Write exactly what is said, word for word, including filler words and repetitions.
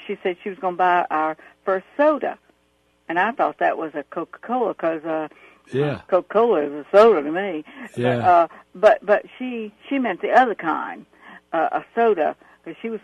she said she was going to buy our first soda. And I thought that was a Coca-Cola because uh, yeah. Coca-Cola is a soda to me. Yeah. Uh, but but she she meant the other kind, uh, a soda, because she was